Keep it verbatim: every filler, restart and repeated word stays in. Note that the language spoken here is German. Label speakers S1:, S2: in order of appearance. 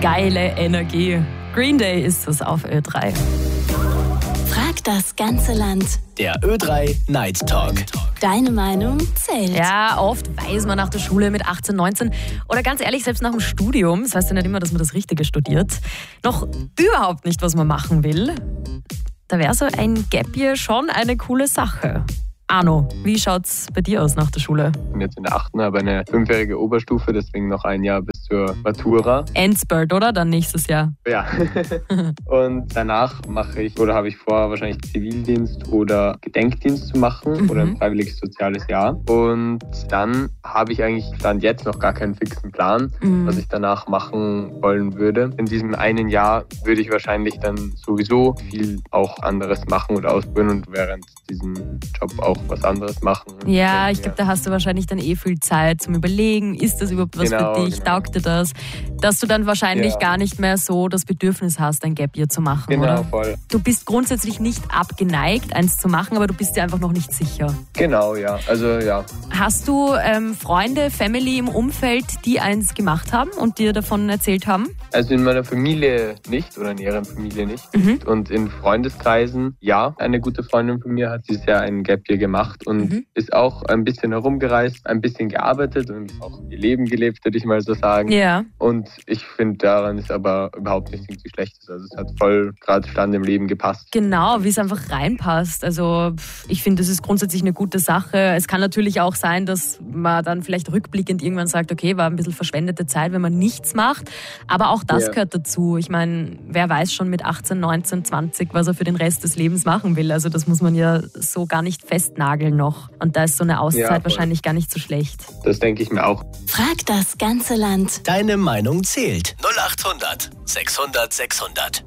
S1: geile Energie. Green Day ist es auf Ö drei.
S2: Frag das ganze Land.
S3: Der Ö drei Night Talk.
S2: Deine Meinung zählt.
S1: Ja, oft weiß man nach der Schule mit achtzehn, neunzehn oder ganz ehrlich, selbst nach dem Studium, das heißt ja nicht immer, dass man das Richtige studiert, noch überhaupt nicht, was man machen will. Da wäre so ein Gap Year schon eine coole Sache. Arno, wie schaut's bei dir aus nach der Schule?
S4: Ich bin jetzt in der achten, habe eine fünfjährige Oberstufe, deswegen noch ein Jahr bis zur Matura.
S1: Endspurt, oder? Dann nächstes Jahr.
S4: Ja. Und danach mache ich, oder habe ich vor, wahrscheinlich Zivildienst oder Gedenkdienst zu machen mhm. oder ein freiwilliges soziales Jahr. Und dann habe ich eigentlich Stand jetzt noch gar keinen fixen Plan, mhm. was ich danach machen wollen würde. In diesem einen Jahr würde ich wahrscheinlich dann sowieso viel auch anderes machen oder ausprobieren und während diesem Job auch was anderes machen.
S1: Ja, ich glaube, da hast du wahrscheinlich dann eh viel Zeit zum Überlegen, ist das überhaupt was
S4: genau,
S1: für dich,
S4: genau.
S1: taugt dir das? Dass du dann wahrscheinlich
S4: ja.
S1: gar nicht mehr so das Bedürfnis hast, ein Gap Year zu machen,
S4: genau,
S1: oder?
S4: Voll.
S1: Du bist grundsätzlich nicht abgeneigt, eins zu machen, aber du bist dir einfach noch nicht sicher.
S4: Genau, ja. Also, ja.
S1: Hast du ähm, Freunde, Family im Umfeld, die eins gemacht haben und dir davon erzählt haben?
S4: Also in meiner Familie nicht oder in ihrer Familie nicht.
S1: Mhm.
S4: Und in Freundeskreisen, ja. Eine gute Freundin von mir hat dieses Jahr ein Gap Year gemacht und mhm. ist auch ein bisschen herumgereist, ein bisschen gearbeitet und auch ihr Leben gelebt, würde ich mal so sagen.
S1: Ja.
S4: Und ich finde, daran ist aber überhaupt nichts irgendwie Schlechtes. Also es hat voll gerade Stand im Leben gepasst.
S1: Genau, wie es einfach reinpasst. Also ich finde, das ist grundsätzlich eine gute Sache. Es kann natürlich auch sein, dass man dann vielleicht rückblickend irgendwann sagt, okay, war ein bisschen verschwendete Zeit, wenn man nichts macht. Aber auch das ja. gehört dazu. Ich meine, wer weiß schon mit achtzehn, neunzehn, zwanzig, was er für den Rest des Lebens machen will. Also das muss man ja so gar nicht festnageln noch. Und da ist so eine Auszeit ja, wahrscheinlich gar nicht so schlecht.
S4: Das denke ich mir auch.
S2: Frag das ganze Land.
S3: Deine Meinung zählt. null acht hundert sechshundert sechshundert.